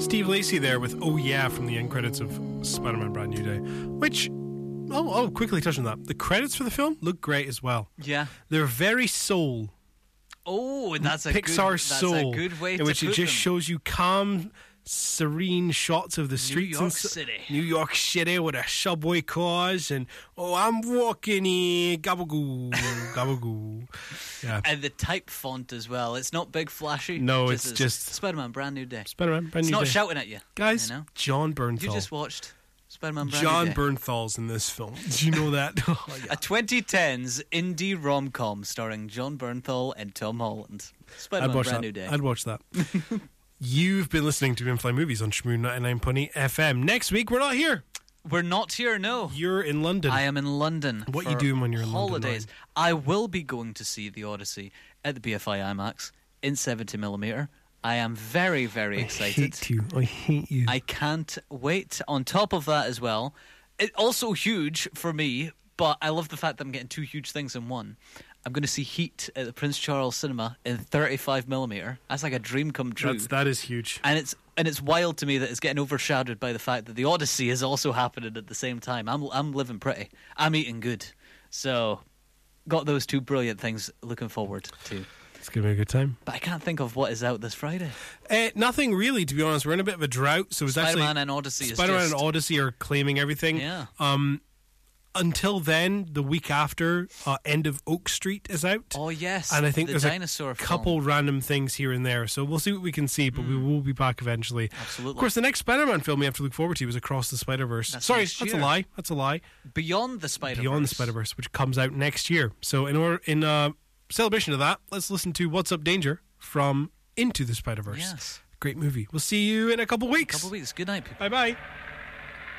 Steve Lacy there with Oh Yeah from the end credits of Spider-Man Brand New Day, which, I'll quickly touch on that. The credits for the film look great as well. Yeah. They're very Soul. Oh, that's a Pixar good, Soul. That's a good way in to which put it just them. shows you calm, serene shots of the streets York in City. New York City with a subway cars and I'm walking in gabagoo gabagoo. Yeah. And the type font as well. It's not big flashy. No, it's as just Spider-Man Brand New Day. Spider-Man Brand It's New not Day. shouting at you, Guys, You know? John Bernthal. You just watched Spider-Man Brand John New Day. Bernthal's in this film. Did you know that? Oh, yeah. A 2010s indie rom-com starring John Bernthal and Tom Holland. Spider-Man Brand New Day. I'd watch that. You've been listening to In-Flight Movies on Shmoo 99.8 FM. Next week, we're not here. We're not here, no. You're in London. I am in London. What for you doing when you're in holidays. London? I will be going to see The Odyssey at the BFI IMAX in 70mm. I am very, very excited. I hate you. I can't wait. On top of that as well, it's also huge for me, but I love the fact that I'm getting two huge things in one. I'm going to see Heat at the Prince Charles Cinema in 35mm. That's like a dream come true. That is huge. And it's wild to me that it's getting overshadowed by the fact that The Odyssey is also happening at the same time. I'm living pretty. I'm eating good. So, got those two brilliant things looking forward to. It's going to be a good time. But I can't think of what is out this Friday. Nothing really, to be honest. We're in a bit of a drought. So it's Spider-Man and Odyssey Spider-Man is just... and Odyssey are claiming everything. Yeah. Until then, the week after, End of Oak Street is out. Oh, yes. And I think the there's dinosaur a couple random things here and there. So we'll see what we can see, but we will be back eventually. Absolutely. Of course, the next Spider-Man film we have to look forward to is Across the Spider-Verse. That's Sorry, next that's year. a lie. That's a lie. Beyond the Spider-Verse. Beyond the Spider-Verse, which comes out next year. So in celebration of that, let's listen to What's Up Danger from Into the Spider-Verse. Yes. Great movie. We'll see you in a couple weeks. Good night, people. Bye-bye.